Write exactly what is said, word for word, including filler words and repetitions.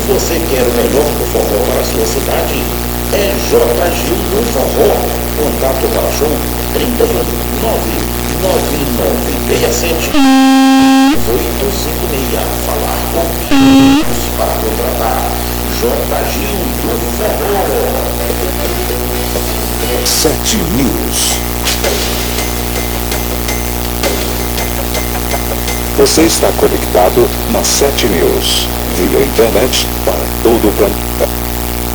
você quer o melhor do forró para a sua cidade, é J. Gil do Forró. Contato para show trinta e um, nove nove nove seis sete oito cinco seis. Falar com Pinhos para contratar J. Gil do Forró. Sete News. Você está conectado na Sete News, via internet para todo o planeta.